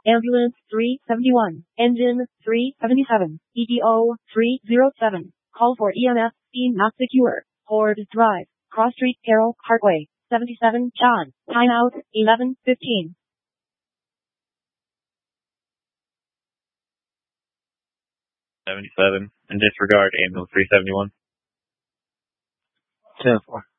Ambulance 371, Engine 377, EDO 307. Call for EMS, scene not secure. Horde Drive, Cross Street, Carroll Parkway, 77, John. Timeout, 11:15. 77, and disregard ambulance 371. 10-4.